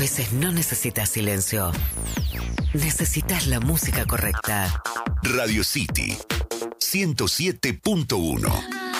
veces no necesitas silencio. Necesitas la música correcta. Radio City 107.1.